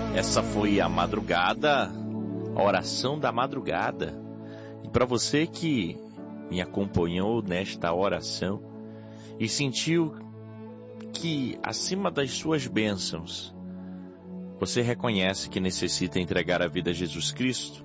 Essa foi a madrugada, a oração da madrugada. E para você que me acompanhou nesta oração e sentiu que acima das suas bênçãos, você reconhece que necessita entregar a vida a Jesus Cristo,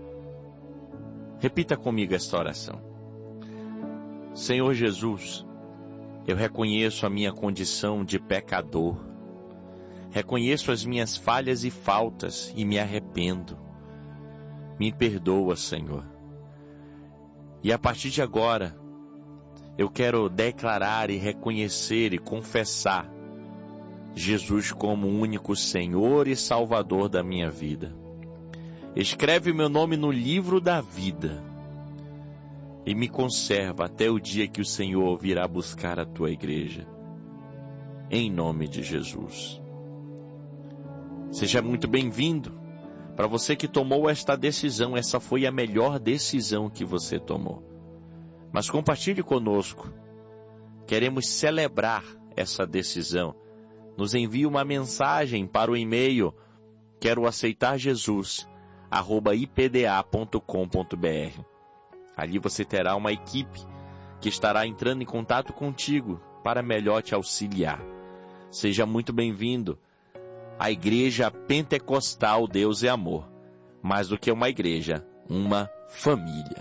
repita comigo esta oração. Senhor Jesus, eu reconheço a minha condição de pecador. Reconheço as minhas falhas e faltas e me arrependo. Me perdoa, Senhor. E a partir de agora, eu quero declarar e reconhecer e confessar Jesus como o único Senhor e Salvador da minha vida. Escreve meu nome no livro da vida e me conserva até o dia que o Senhor virá buscar a tua igreja. Em nome de Jesus. Seja muito bem-vindo. Para você que tomou esta decisão, essa foi a melhor decisão que você tomou. Mas compartilhe conosco. Queremos celebrar essa decisão. Nos envie uma mensagem para o e-mail queroaceitarjesus@ipda.com.br. Ali você terá uma equipe que estará entrando em contato contigo para melhor te auxiliar. Seja muito bem-vindo. A Igreja Pentecostal Deus é Amor. Mais do que uma igreja, uma família.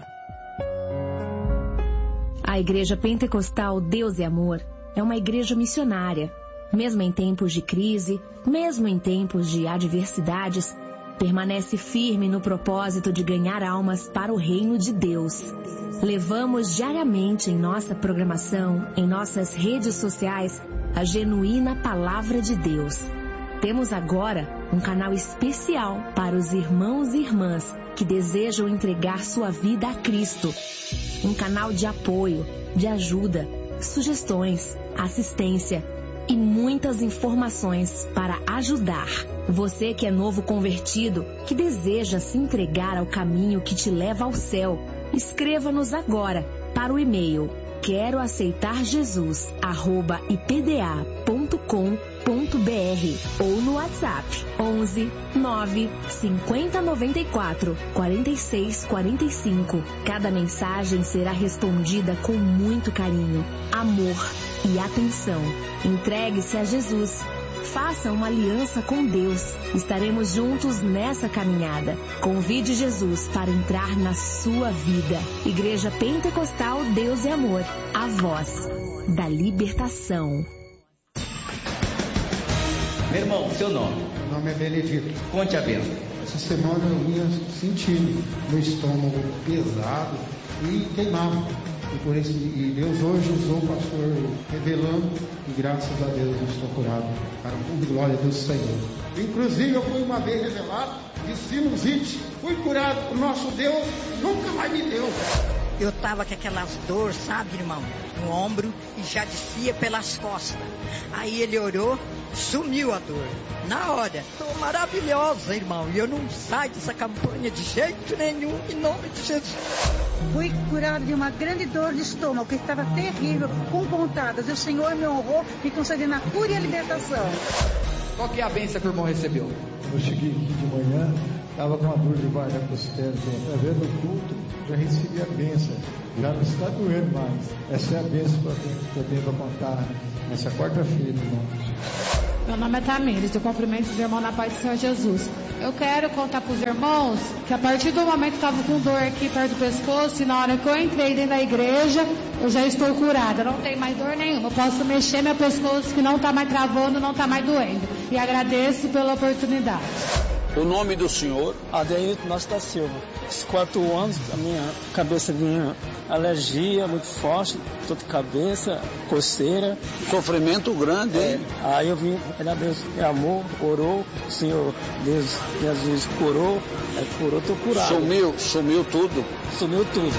A Igreja Pentecostal Deus é Amor é uma igreja missionária. Mesmo em tempos de crise, mesmo em tempos de adversidades, permanece firme no propósito de ganhar almas para o reino de Deus. Levamos diariamente em nossa programação, em nossas redes sociais, a genuína Palavra de Deus. Temos agora um canal especial para os irmãos e irmãs que desejam entregar sua vida a Cristo. Um canal de apoio, de ajuda, sugestões, assistência e muitas informações para ajudar. Você que é novo convertido, que deseja se entregar ao caminho que te leva ao céu, escreva-nos agora para o e-mail queroaceitarjesus@ipda.com.br ou no WhatsApp 11 9 50 94 46 45. Cada mensagem será respondida com muito carinho, amor e atenção. Entregue-se a Jesus. Faça uma aliança com Deus. Estaremos juntos nessa caminhada. Convide Jesus para entrar na sua vida. Igreja Pentecostal Deus é Amor. A voz da libertação. Meu irmão, seu nome? Meu nome é Benedito. Conte a bênção. Essa semana eu vinha sentindo meu estômago pesado e queimava. E por isso, Deus hoje usou o pastor revelando, e graças a Deus eu estou curado. Para a glória do Senhor. Inclusive eu fui uma vez revelado de sinusite, fui curado. O nosso Deus nunca mais me deu. Eu tava com aquelas dores, sabe, irmão, no ombro e já descia pelas costas. Aí ele orou, sumiu a dor. Na hora, tô maravilhosa, irmão, e eu não saio dessa campanha de jeito nenhum, em nome de Jesus. Fui curado de uma grande dor de estômago, que estava terrível, com pontadas. E o Senhor me honrou, me concedendo a cura e a libertação. Qual que é a bênção que o irmão recebeu? Eu cheguei aqui de manhã, estava com uma dor debaixo da costela. Através do culto, já recebi a bênção. Já não está doendo mais. Essa é a bênção que eu tenho para contar nessa quarta-feira, irmão. Meu nome é Tamires, eu cumprimento os irmãos na paz do Senhor Jesus. Eu quero contar para os irmãos que a partir do momento que estava com dor aqui perto do pescoço, e na hora que eu entrei dentro da igreja, eu já estou curada, não tem mais dor nenhuma. Eu posso mexer meu pescoço que não está mais travando, não está mais doendo. E agradeço pela oportunidade. O nome do senhor? Adeilton Nosta Silva. Esses 4 anos, a minha cabeça vinha alergia muito forte, dor de cabeça, coceira. Sofrimento grande, hein? Aí eu vim, era Deus é amor, orou, o Senhor, Deus, Jesus curou, curou, tô curado. Sumiu tudo? Sumiu tudo.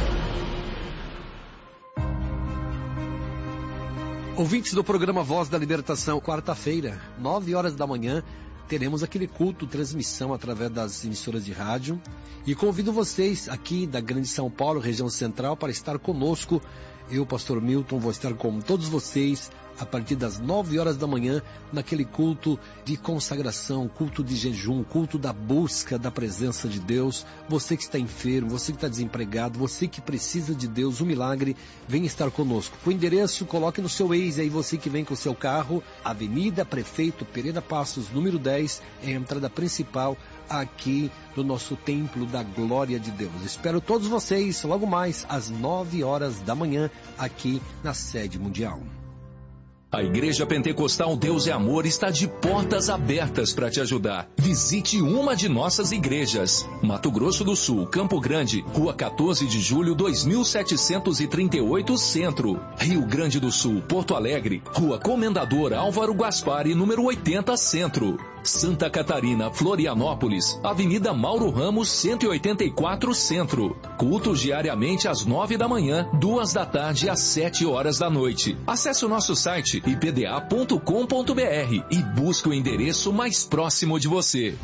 Ouvintes do programa Voz da Libertação, quarta-feira, 9 horas da manhã, teremos aquele culto, transmissão através das emissoras de rádio. E convido vocês aqui da Grande São Paulo, região central, para estar conosco Eu, pastor Milton, vou estar com todos vocês a partir das 9 horas da manhã, naquele culto de consagração, culto de jejum, culto da busca da presença de Deus. Você que está enfermo, você que está desempregado, você que precisa de Deus, um milagre, vem estar conosco. O endereço, coloque no seu Waze aí, você que vem com o seu carro, Avenida Prefeito Pereira Passos, número 10, é a entrada principal aqui do nosso Templo da Glória de Deus. Espero todos vocês logo mais às 9 horas da manhã, aqui na sede mundial. A Igreja Pentecostal Deus é Amor está de portas abertas para te ajudar. Visite uma de nossas igrejas. Mato Grosso do Sul, Campo Grande, Rua 14 de Julho, 2738 Centro. Rio Grande do Sul, Porto Alegre, Rua Comendador Álvaro Gaspari, número 80 Centro. Santa Catarina, Florianópolis, Avenida Mauro Ramos, 184 Centro. Cultos diariamente às 9 da manhã, 2 da tarde às 7 horas da noite. Acesse o nosso site ipda.com.br e busque o endereço mais próximo de você.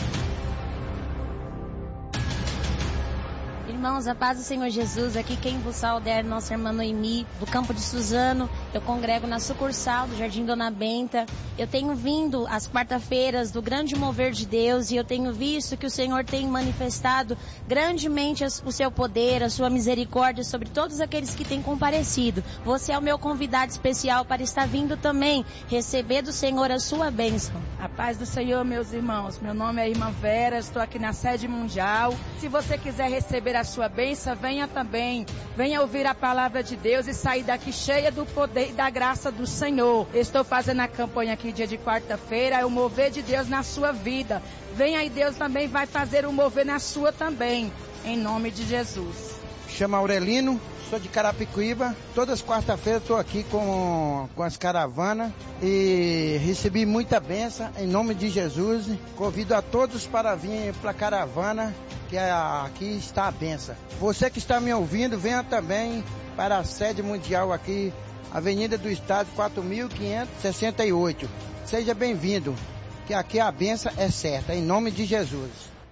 Irmãos, a paz do Senhor Jesus, aqui quem vos sauda é nossa irmã Noemi, do Campo de Suzano. Eu congrego na sucursal do Jardim Dona Benta. Eu tenho vindo às quarta-feiras do grande mover de Deus e eu tenho visto que o Senhor tem manifestado grandemente o seu poder, a sua misericórdia sobre todos aqueles que têm comparecido. Você é o meu convidado especial para estar vindo também receber do Senhor a sua bênção. A paz do Senhor, meus irmãos. Meu nome é Irmã Vera, estou aqui na sede mundial. Se você quiser receber a sua bênção, venha também. Venha ouvir a palavra de Deus e sair daqui cheia do poder e da graça do Senhor. Estou fazendo a campanha aqui dia de quarta-feira, é o mover de Deus na sua vida. Venha e Deus também vai fazer o mover na sua também, em nome de Jesus. Chama Aurelino, sou de Carapicuíba. Todas as quarta-feiras estou aqui com as caravanas e recebi muita bênção em nome de Jesus. Convido a todos para vir para a caravana, que aqui está a bênção. Você que está me ouvindo, venha também para a sede mundial aqui, Avenida do Estado 4568. Seja bem-vindo, que aqui a bênção é certa, em nome de Jesus.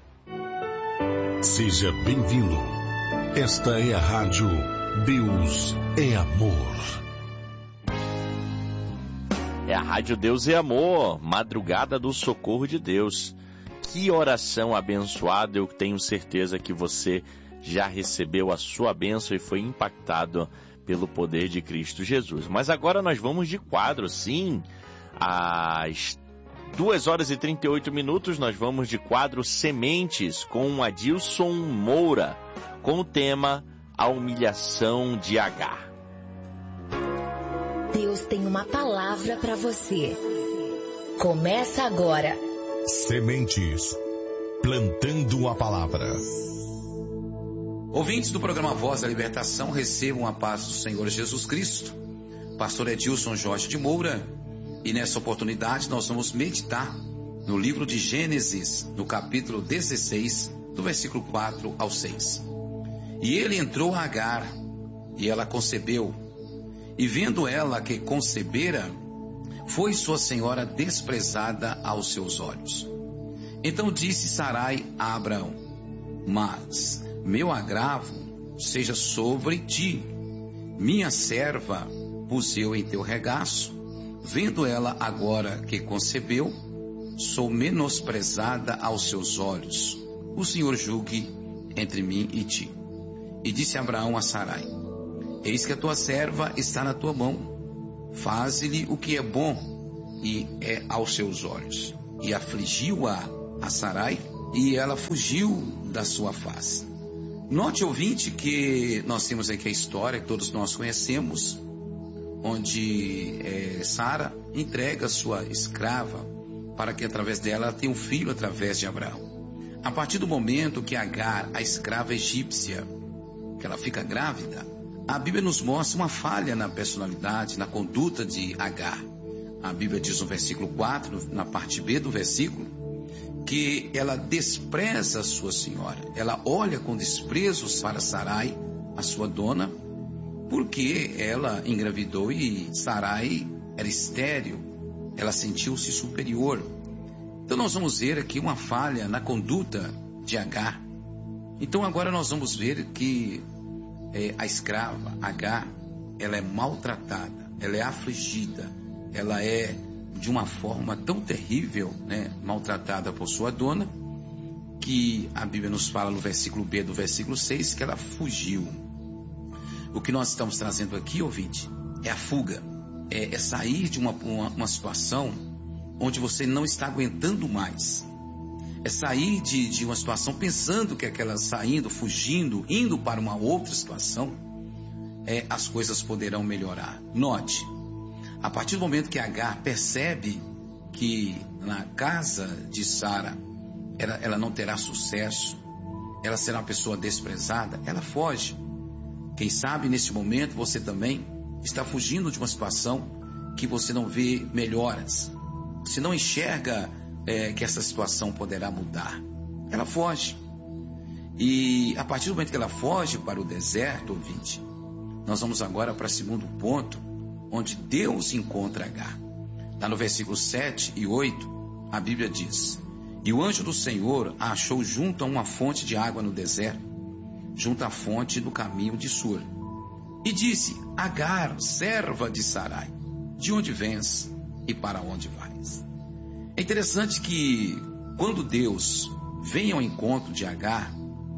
Seja bem-vindo. Esta é a rádio Deus é Amor. É a rádio Deus é Amor, madrugada do socorro de Deus. Que oração abençoada, eu tenho certeza que você já recebeu a sua bênção e foi impactado pelo poder de Cristo Jesus. Mas agora nós vamos de quadro, sim. Às 2 horas e 38 minutos nós vamos de quadro Sementes com Adilson Moura, com o tema A Humilhação de Agar. Deus tem uma palavra para você. Começa agora. Sementes, plantando a palavra. Ouvintes do programa Voz da Libertação, recebam a paz do Senhor Jesus Cristo. Pastor Adilson Jorge de Moura. E nessa oportunidade nós vamos meditar no livro de Gênesis, no capítulo 16, do versículo 4 ao 6. E ele entrou a Agar, e ela concebeu. E vendo ela que concebera, foi sua senhora desprezada aos seus olhos. Então disse Sarai a Abraão: mas meu agravo seja sobre ti, minha serva pus eu em teu regaço. Vendo ela agora que concebeu, sou menosprezada aos seus olhos. O Senhor julgue entre mim e ti. E disse Abraão a Sarai: eis que a tua serva está na tua mão, faze-lhe o que é bom e é aos seus olhos. E afligiu-a a Sarai, e ela fugiu da sua face. Note, ouvinte, que nós temos aqui a história que todos nós conhecemos, onde Sara entrega sua escrava para que através dela ela tenha um filho através de Abraão. A partir do momento que Agar, a escrava egípcia, que ela fica grávida, a Bíblia nos mostra uma falha na personalidade, na conduta de Agar. A Bíblia diz no versículo 4, na parte B do versículo, que ela despreza a sua senhora. Ela olha com desprezo para Sarai, a sua dona, porque ela engravidou e Sarai era estéril, ela sentiu-se superior. Então nós vamos ver aqui uma falha na conduta de Agar. Então agora nós vamos ver que a escrava Agar, ela é maltratada, ela é afligida, ela é de uma forma tão terrível, né, maltratada por sua dona, que a Bíblia nos fala no versículo B do versículo 6 que ela fugiu. O que nós estamos trazendo aqui, ouvinte, é a fuga, é sair de uma situação onde você não está aguentando mais. É sair de uma situação pensando que aquela saindo, fugindo, indo para uma outra situação, as coisas poderão melhorar. Note, a partir do momento que Agar percebe que na casa de Sara ela não terá sucesso, ela será uma pessoa desprezada, ela foge. Quem sabe nesse momento você também está fugindo de uma situação que você não vê melhoras. Você não enxerga que essa situação poderá mudar. Ela foge. E a partir do momento que ela foge para o deserto, ouvinte, nós vamos agora para o segundo ponto, onde Deus encontra Agar. Lá no versículo 7 e 8, a Bíblia diz: e o anjo do Senhor a achou junto a uma fonte de água no deserto, junto à fonte do caminho de Sur. E disse: Agar, serva de Sarai, de onde vens e para onde vais? É interessante que quando Deus vem ao encontro de Agar,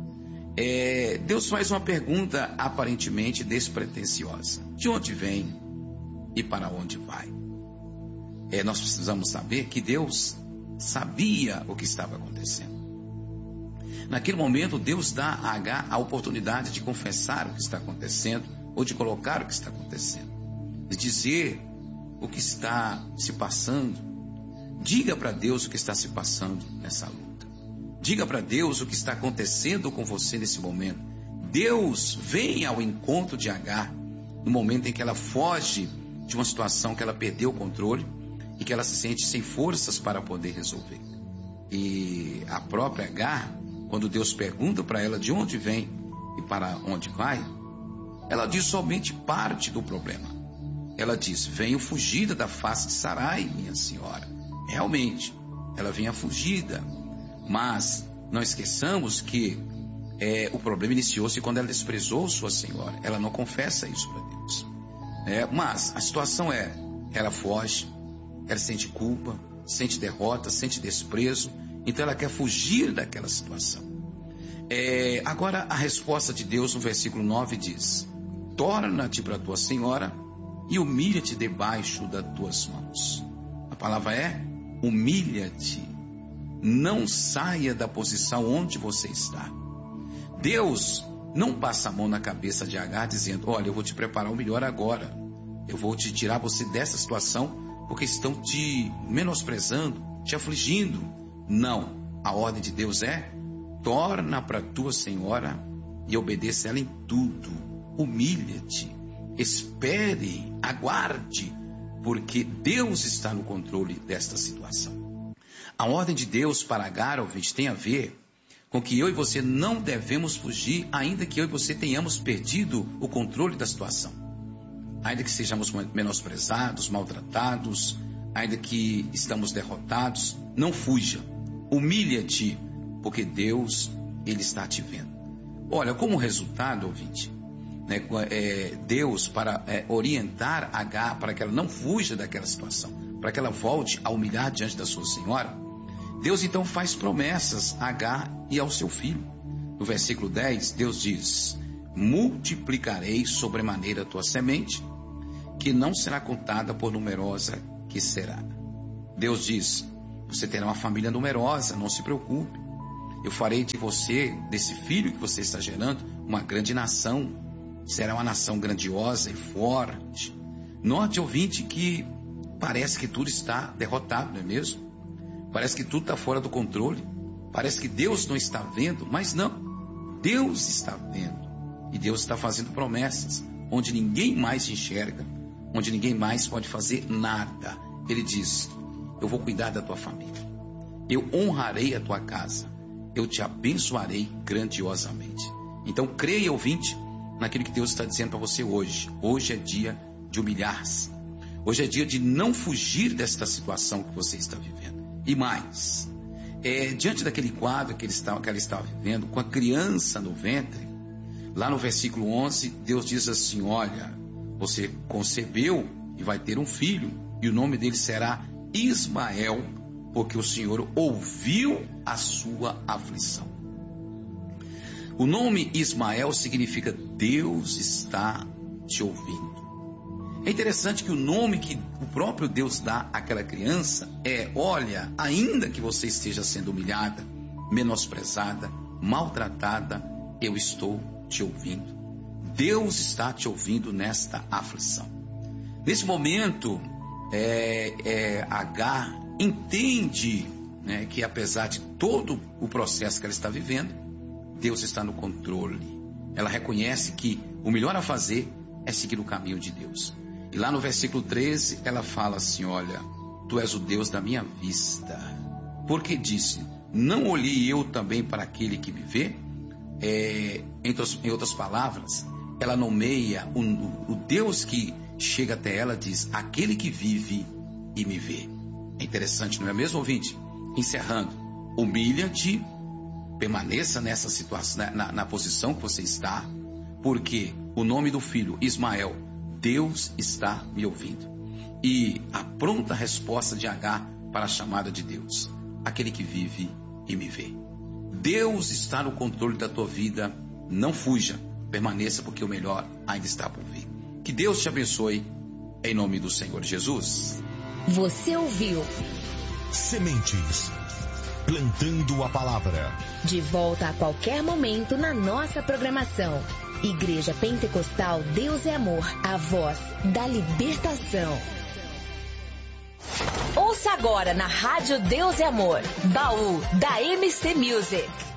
Deus faz uma pergunta aparentemente despretensiosa: de onde vem e para onde vai? Nós precisamos saber que Deus sabia o que estava acontecendo. Naquele momento, Deus dá a Agar a oportunidade de confessar o que está acontecendo, ou de colocar o que está acontecendo, de dizer o que está se passando. Diga para Deus o que está se passando nessa luta. Diga para Deus o que está acontecendo com você nesse momento. Deus vem ao encontro de Agar no momento em que ela foge de uma situação que ela perdeu o controle e que ela se sente sem forças para poder resolver. E a própria Agar, quando Deus pergunta para ela de onde vem e para onde vai, ela diz somente parte do problema. Ela diz: venho fugida da face de Sarai, minha senhora. Realmente, ela vinha fugida, mas não esqueçamos que o problema iniciou-se quando ela desprezou sua senhora. Ela não confessa isso para Deus. Mas a situação ela foge, ela sente culpa, sente derrota, sente desprezo, então ela quer fugir daquela situação. Agora a resposta de Deus no versículo 9 diz: torna-te para a tua senhora e humilha-te debaixo das tuas mãos. A palavra é: humilha-te, não saia da posição onde você está. Deus não passa a mão na cabeça de Agar dizendo: olha, eu vou te preparar o melhor agora, eu vou te tirar você dessa situação porque estão te menosprezando, te afligindo. Não, a ordem de Deus é: torna para tua senhora e obedeça ela em tudo. Humilha-te, espere, aguarde, porque Deus está no controle desta situação. A ordem de Deus para Agar, ouvinte, tem a ver com que eu e você não devemos fugir, ainda que eu e você tenhamos perdido o controle da situação. Ainda que sejamos menosprezados, maltratados, ainda que estamos derrotados, não fuja. Humilha-te, porque Deus, Ele está te vendo. Olha, como resultado, ouvinte, Deus, para orientar Agar, para que ela não fuja daquela situação, para que ela volte a humilhar diante da sua senhora, Deus então faz promessas a Agar e ao seu filho. No versículo 10, Deus diz: multiplicarei sobremaneira a tua semente, que não será contada por numerosa que será. Deus diz: você terá uma família numerosa, não se preocupe. Eu farei de você, desse filho que você está gerando, uma grande nação. Será uma nação grandiosa e forte. Note, ouvinte, que parece que tudo está derrotado, não é mesmo? Parece que tudo está fora do controle. Parece que Deus não está vendo, mas não. Deus está vendo. E Deus está fazendo promessas, onde ninguém mais enxerga, onde ninguém mais pode fazer nada. Ele diz: eu vou cuidar da tua família. Eu honrarei a tua casa. Eu te abençoarei grandiosamente. Então creia, ouvinte, naquilo que Deus está dizendo para você hoje. Hoje é dia de humilhar-se. Hoje é dia de não fugir desta situação que você está vivendo. E mais, diante daquele quadro que ela estava vivendo, com a criança no ventre, lá no versículo 11, Deus diz assim: olha, Você concebeu e vai ter um filho, e o nome dele será Ismael, porque o Senhor ouviu a sua aflição. O nome Ismael significa Deus está te ouvindo. É interessante que o nome que o próprio Deus dá àquela criança é: olha, ainda que você esteja sendo humilhada, menosprezada, maltratada, eu estou te ouvindo. Deus está te ouvindo nesta aflição. Nesse momento, Agar entende, né, que apesar de todo o processo que ela está vivendo, Deus está no controle. Ela reconhece que o melhor a fazer é seguir o caminho de Deus. E lá no versículo 13, ela fala assim: olha, tu és o Deus da minha vista. Porque disse: não olhei eu também para aquele que me vê? Em outras palavras, ela nomeia o Deus que chega até ela, diz: aquele que vive e me vê. É interessante, não é mesmo, ouvinte? Encerrando, humilha-te, permaneça nessa situação, na posição que você está, porque o nome do filho, Ismael, Deus está me ouvindo. E a pronta resposta de Agar para a chamada de Deus: aquele que vive e me vê. Deus está no controle da tua vida. Não fuja, permaneça, porque o melhor ainda está por vir. Que Deus te abençoe, em nome do Senhor Jesus. Você ouviu Sementes, plantando a palavra. De volta a qualquer momento na nossa programação. Igreja Pentecostal Deus é Amor, a voz da libertação. Ouça agora na Rádio Deus é Amor, Baú da MC Music.